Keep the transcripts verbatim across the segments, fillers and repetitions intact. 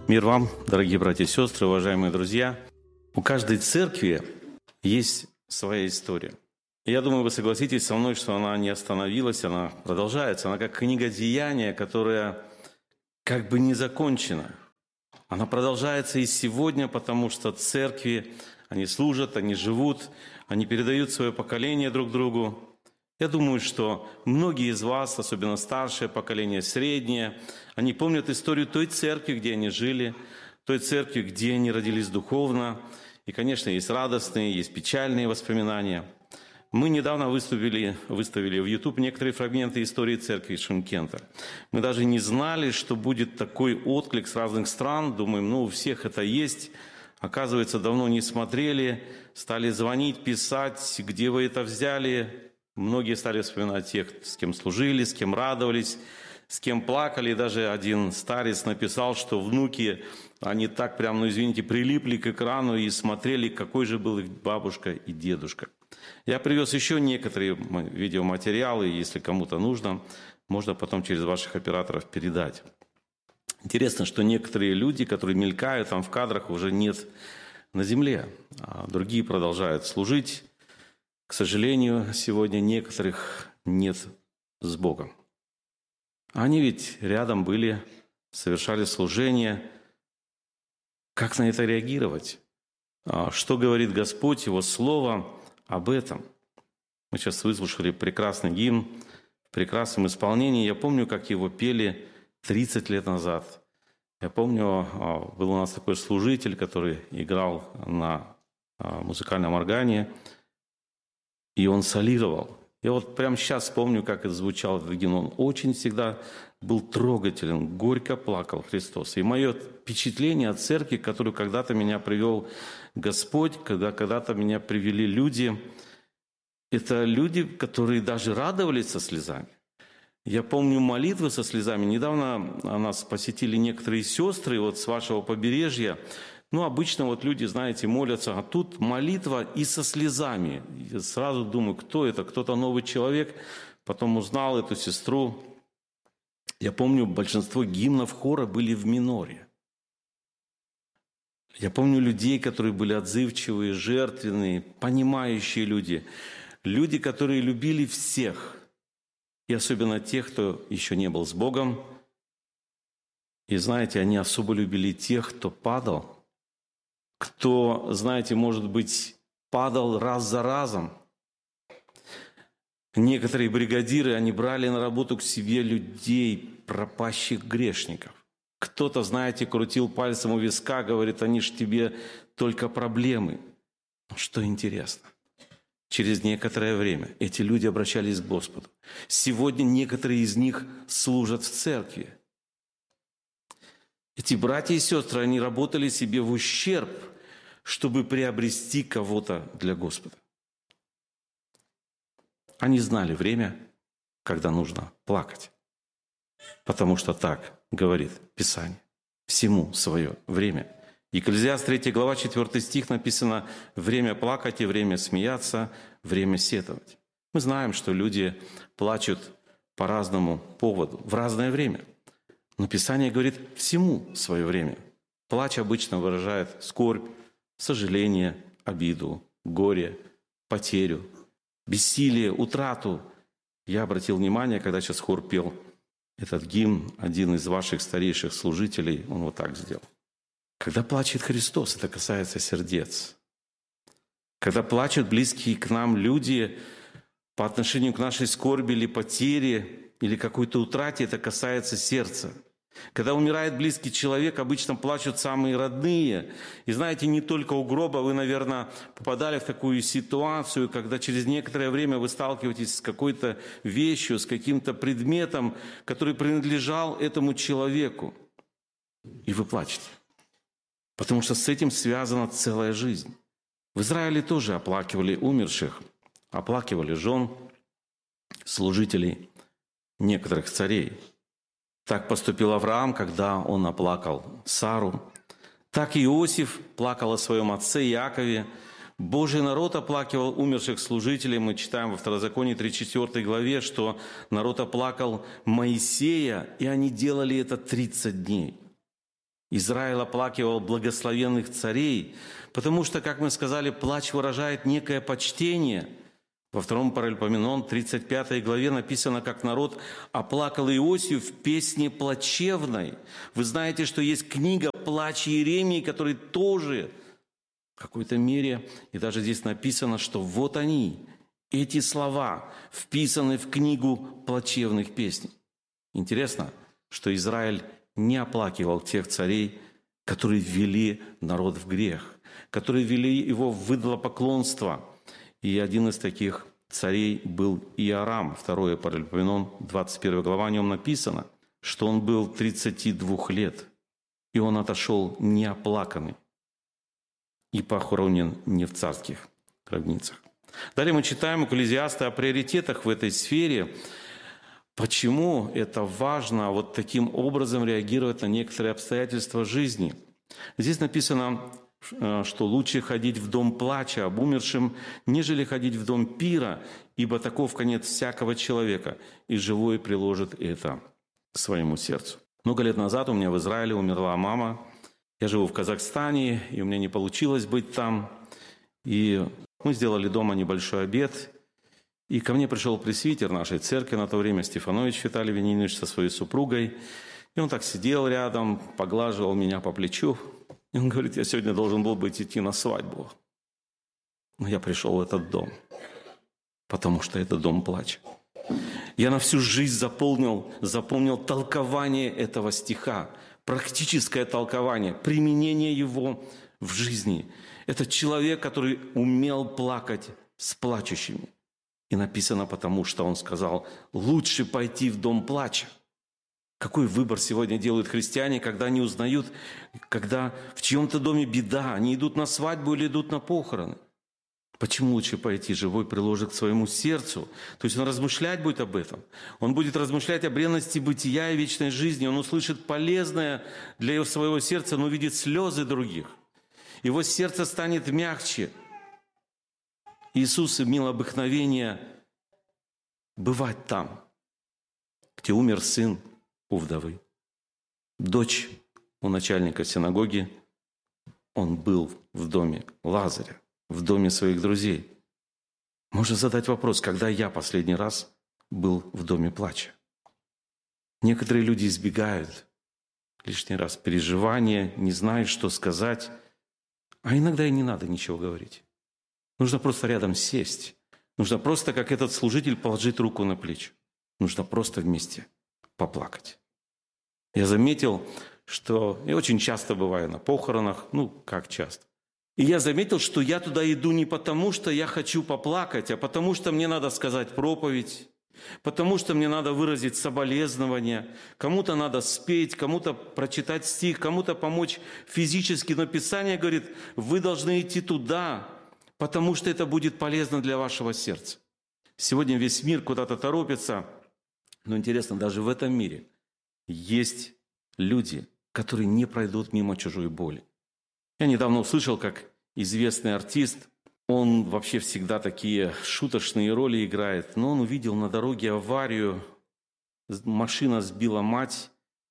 Мир вам, дорогие братья и сестры, уважаемые друзья. У каждой церкви есть своя история. И я думаю, вы согласитесь со мной, что она не остановилась, она продолжается. Она как книга Деяния, которая как бы не закончена. Она продолжается и сегодня, потому что церкви, они служат, они живут, они передают свое поколение друг другу. Я думаю, что многие из вас, особенно старшее поколение, среднее, они помнят историю той церкви, где они жили, той церкви, где они родились духовно. И, конечно, есть радостные, есть печальные воспоминания. Мы недавно выступили, выставили в YouTube некоторые фрагменты истории церкви Шымкента. Мы даже не знали, что будет такой отклик с разных стран. Думаем, ну, у всех это есть. Оказывается, давно не смотрели, стали звонить, писать, где вы это взяли. Многие стали вспоминать тех, с кем служили, с кем радовались, с кем плакали. Даже один старец написал, что внуки, они так прям, ну извините, прилипли к экрану и смотрели, какой же был их бабушка и дедушка. Я привез еще некоторые видеоматериалы, если кому-то нужно, можно потом через ваших операторов передать. Интересно, что некоторые люди, которые мелькают там в кадрах, уже нет на земле, а другие продолжают служить. К сожалению, сегодня некоторых нет с Богом. Они ведь рядом были, совершали служение. Как на это реагировать? Что говорит Господь, Его Слово об этом? Мы сейчас выслушали прекрасный гимн в прекрасном исполнении. Я помню, как его пели тридцать лет назад. Я помню, был у нас такой служитель, который играл на музыкальном органе, и он солировал. Я вот прямо сейчас помню, как это звучало, этот гимн. Он очень всегда был трогателен, горько плакал Христос. И мое впечатление от церкви, в которую когда-то меня привел Господь, когда когда-то меня привели люди, это люди, которые даже радовались со слезами. Я помню молитвы со слезами. Недавно нас посетили некоторые сестры вот с вашего побережья. Ну, обычно вот люди, знаете, молятся, а тут молитва и со слезами. Я сразу думаю, кто это? Кто-то новый человек. Потом узнал эту сестру. Я помню, большинство гимнов хора были в миноре. Я помню людей, которые были отзывчивые, жертвенные, понимающие люди. Люди, которые любили всех. И особенно тех, кто еще не был с Богом. И знаете, они особо любили тех, кто падал. Кто, знаете, может быть, падал раз за разом. Некоторые бригадиры, они брали на работу к себе людей, пропащих грешников. Кто-то, знаете, крутил пальцем у виска, говорит, они ж тебе только проблемы. Но что интересно, через некоторое время эти люди обращались к Господу. Сегодня некоторые из них служат в церкви. Эти братья и сестры, они работали себе в ущерб, чтобы приобрести кого-то для Господа. Они знали время, когда нужно плакать. Потому что так говорит Писание. Всему свое время. Екклезиаст третья глава, четвёртый стих написано: «Время плакать и время смеяться, время сетовать». Мы знаем, что люди плачут по разному поводу, в разное время. Но Писание говорит всему свое время. Плач обычно выражает скорбь, сожаление, обиду, горе, потерю, бессилие, утрату. Я обратил внимание, когда сейчас хор пел этот гимн, один из ваших старейших служителей, он вот так сделал. Когда плачет Христос, это касается сердец. Когда плачут близкие к нам люди по отношению к нашей скорби или потере, или какой-то утрате, это касается сердца. Когда умирает близкий человек, обычно плачут самые родные. И знаете, не только у гроба, вы, наверное, попадали в такую ситуацию, когда через некоторое время вы сталкиваетесь с какой-то вещью, с каким-то предметом, который принадлежал этому человеку. И вы плачете. Потому что с этим связана целая жизнь. В Израиле тоже оплакивали умерших, оплакивали жен, служителей, некоторых царей. Так поступил Авраам, когда он оплакал Сару. Так и Иосиф плакал о своем отце Иакове. Божий народ оплакивал умерших служителей. Мы читаем во Второзаконии тридцать четвёртой главе, что народ оплакал Моисея, и они делали это тридцать дней. Израиль оплакивал благословенных царей, потому что, как мы сказали, плач выражает некое почтение. Во втором Паралипоменон, тридцать пятой главе написано, как народ оплакал Иосию в песне плачевной. Вы знаете, что есть книга «Плач Иеремии», который тоже в какой-то мере, и даже здесь написано, что вот они, эти слова, вписаны в книгу плачевных песней. Интересно, что Израиль не оплакивал тех царей, которые ввели народ в грех, которые ввели его в идолопоклонство. И один из таких царей был Иорам. Второе Паралипоменон, двадцать первая глава, о нем написано, что он был тридцати двух лет, и он отошел неоплаканный и похоронен не в царских гробницах. Далее мы читаем у Экклезиаста о приоритетах в этой сфере. Почему это важно вот таким образом реагировать на некоторые обстоятельства жизни? Здесь написано, что лучше ходить в дом плача об умершем, нежели ходить в дом пира, ибо таков конец всякого человека, и живой приложит это к своему сердцу. Много лет назад у меня в Израиле умерла мама. Я живу в Казахстане, и у меня не получилось быть там. И мы сделали дома небольшой обед. И ко мне пришел пресвитер нашей церкви на то время, Стефанович Виталий Вениаминович, со своей супругой. И он так сидел рядом, поглаживал меня по плечу. И он говорит: я сегодня должен был быть идти на свадьбу. Но я пришел в этот дом, потому что это дом плача. Я на всю жизнь запомнил, запомнил толкование этого стиха, практическое толкование, применение его в жизни. Это человек, который умел плакать с плачущими. И написано потому, что он сказал: лучше пойти в дом плача. Какой выбор сегодня делают христиане, когда они узнают, когда в чьем-то доме беда, они идут на свадьбу или идут на похороны? Почему лучше пойти? Живой приложит к своему сердцу. То есть он размышлять будет об этом. Он будет размышлять о бренности бытия и вечной жизни. Он услышит полезное для своего сердца, но увидит слезы других. Его сердце станет мягче. Иисус имел обыкновение бывать там, где умер сын у вдовы, дочь у начальника синагоги. Он был в доме Лазаря, в доме своих друзей. Можно задать вопрос, когда я последний раз был в доме плача? Некоторые люди избегают лишний раз переживания, не знают, что сказать. А иногда и не надо ничего говорить. Нужно просто рядом сесть. Нужно просто, как этот служитель, положить руку на плечо. Нужно просто вместе поплакать. Я заметил, что я очень часто бываю на похоронах, ну, как часто. И я заметил, что я туда иду не потому, что я хочу поплакать, а потому, что мне надо сказать проповедь, потому что мне надо выразить соболезнования, кому-то надо спеть, кому-то прочитать стих, кому-то помочь физически. Но Писание говорит: вы должны идти туда, потому что это будет полезно для вашего сердца. Сегодня весь мир куда-то торопится, но интересно, даже в этом мире есть люди, которые не пройдут мимо чужой боли. Я недавно услышал, как известный артист, он вообще всегда такие шуточные роли играет, но он увидел на дороге аварию, машина сбила мать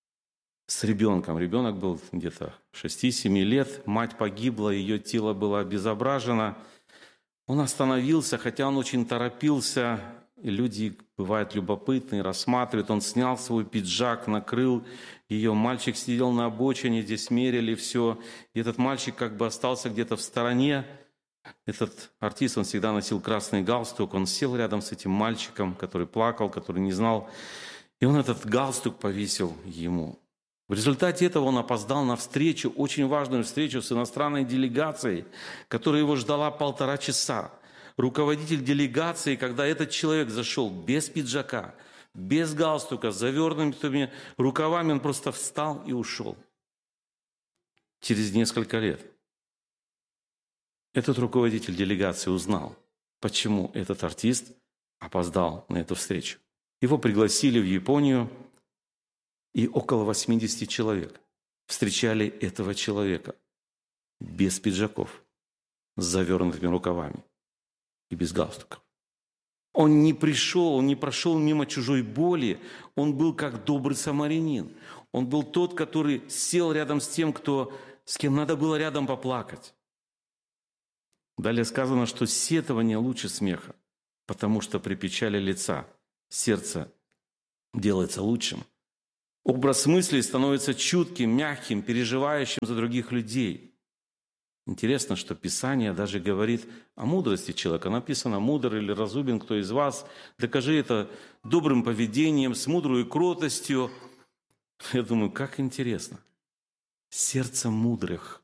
с ребенком. Ребенок был где-то шести-семи лет, мать погибла, ее тело было обезображено. Он остановился, хотя он очень торопился, и люди бывают любопытные, рассматривают. Он снял свой пиджак, накрыл ее. Мальчик сидел на обочине, здесь мерили все. И этот мальчик как бы остался где-то в стороне. Этот артист, он всегда носил красный галстук. Он сел рядом с этим мальчиком, который плакал, который не знал. И он этот галстук повесил ему. В результате этого он опоздал на встречу, очень важную встречу с иностранной делегацией, которая его ждала полтора часа. Руководитель делегации, когда этот человек зашел без пиджака, без галстука, с завернутыми рукавами, он просто встал и ушел. Через несколько лет этот руководитель делегации узнал, почему этот артист опоздал на эту встречу. Его пригласили в Японию, и около восьмидесяти человек встречали этого человека без пиджаков, с завернутыми рукавами и без галстуков. Он не пришел, он не прошел мимо чужой боли, он был как добрый самарянин. Он был тот, который сел рядом с тем, кто, с кем надо было рядом поплакать. Далее сказано, что сетование лучше смеха, потому что при печали лица сердце делается лучшим. Образ мыслей становится чутким, мягким, переживающим за других людей. Интересно, что Писание даже говорит о мудрости человека. Написано: «Мудр или разумен кто из вас, докажи это добрым поведением, с мудрой кротостью». Я думаю, как интересно. Сердце мудрых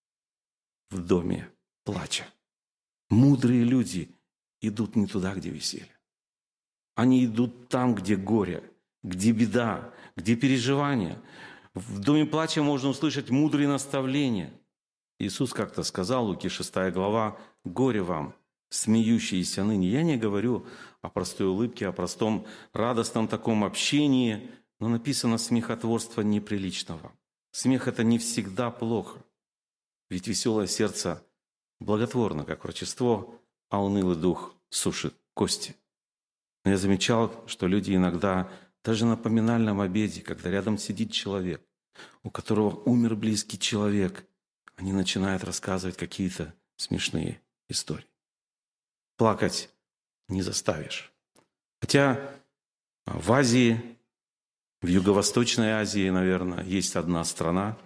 в доме плача. Мудрые люди идут не туда, где веселье. Они идут там, где горе, где беда, где переживания. В доме плача можно услышать мудрые наставления. Иисус как-то сказал, Луки шестая глава: «Горе вам, смеющиеся ныне». Я не говорю о простой улыбке, о простом радостном таком общении, но написано смехотворство неприличного. Смех – это не всегда плохо. Ведь веселое сердце благотворно, как врачество, а унылый дух сушит кости. Но я замечал, что люди иногда, даже на поминальном обеде, когда рядом сидит человек, у которого умер близкий человек, они начинают рассказывать какие-то смешные истории. Плакать не заставишь. Хотя в Азии, в Юго-Восточной Азии, наверное, есть одна страна,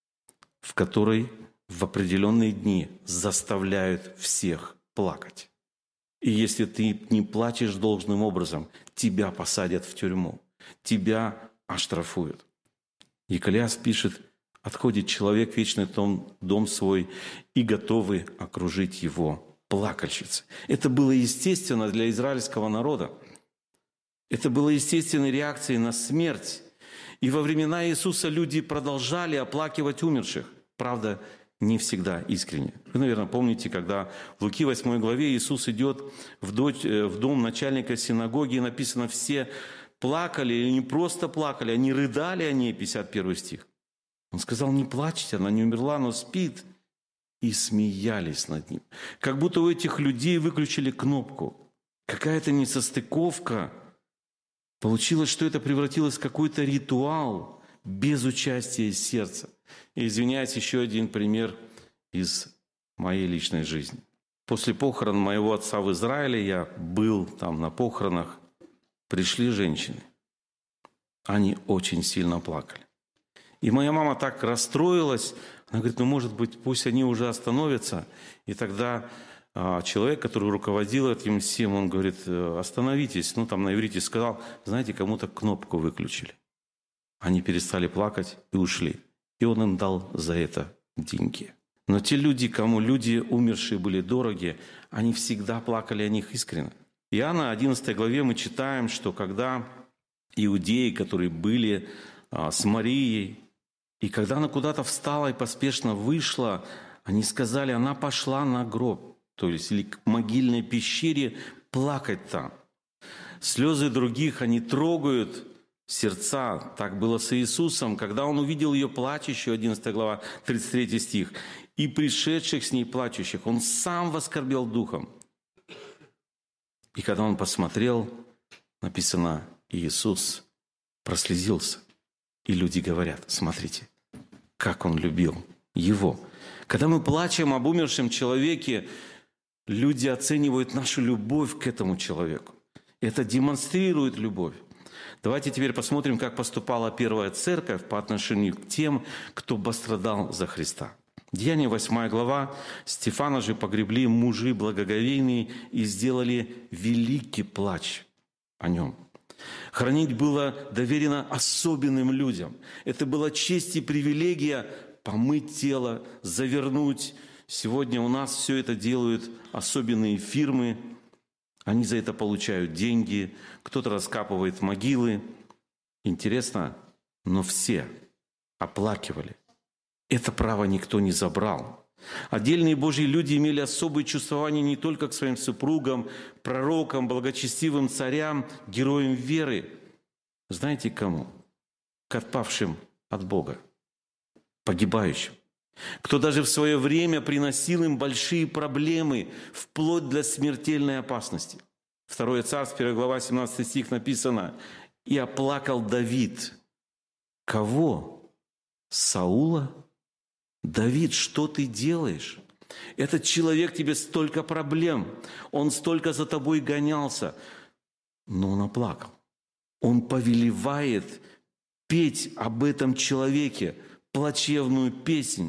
в которой в определенные дни заставляют всех плакать. И если ты не плачешь должным образом, тебя посадят в тюрьму, тебя оштрафуют. Екклеяс пишет: «Отходит человек в вечный дом, дом свой, и готовы окружить его плакальщицы». Это было естественно для израильского народа. Это было естественной реакцией на смерть. И во времена Иисуса люди продолжали оплакивать умерших. Правда, не всегда искренне. Вы, наверное, помните, когда в Луки восьмой главе Иисус идет в дом начальника синагоги, и написано: все плакали, и не просто плакали, они рыдали о ней, пятьдесят первый стих. Он сказал: не плачьте, она не умерла, но спит. И смеялись над ним. Как будто у этих людей выключили кнопку. Какая-то несостыковка. Получилось, что это превратилось в какой-то ритуал без участия сердца. И, извиняюсь, еще один пример из моей личной жизни. После похорон моего отца в Израиле, я был там на похоронах, пришли женщины. Они очень сильно плакали. И моя мама так расстроилась, она говорит: ну, может быть, пусть они уже остановятся. И тогда а, человек, который руководил этим всем, он говорит: остановитесь. Ну, там на иврите сказал: знаете, кому-то кнопку выключили. Они перестали плакать и ушли. И он им дал за это деньги. Но те люди, кому люди умершие были дороги, они всегда плакали о них искренне. В Иоанна одиннадцатой главе мы читаем, что когда иудеи, которые были а, с Марией, и когда она куда-то встала и поспешно вышла, они сказали: она пошла на гроб, то есть или к могильной пещере плакать там. Слезы других, они трогают сердца. Так было с Иисусом, когда Он увидел ее плачущую, одиннадцатая глава, тридцать третий стих, и пришедших с ней плачущих, Он сам воскорбел духом. И когда Он посмотрел, написано, Иисус прослезился. И люди говорят: смотрите, как Он любил Его. Когда мы плачем об умершем человеке, люди оценивают нашу любовь к этому человеку. Это демонстрирует любовь. Давайте теперь посмотрим, как поступала первая церковь по отношению к тем, кто пострадал за Христа. Деяния восьмая глава. Стефана же погребли мужи благоговейные и сделали великий плач о нем. Хранить было доверено особенным людям. Это была честь и привилегия помыть тело, завернуть. Сегодня у нас все это делают особенные фирмы. Они за это получают деньги. Кто-то раскапывает могилы. Интересно, но все оплакивали. Это право никто не забрал. Отдельные Божьи люди имели особые чувствования не только к своим супругам, пророкам, благочестивым царям, героям веры. Знаете кому? К отпавшим от Бога, погибающим. Кто даже в свое время приносил им большие проблемы, вплоть до смертельной опасности. Второе Царств, первая глава, семнадцатый стих написано: «И оплакал Давид Кого? Саула? Давид, что ты делаешь? Этот человек тебе столько проблем, он столько за тобой гонялся. Но он оплакал. Он повелевает петь об этом человеке плачевную песнь.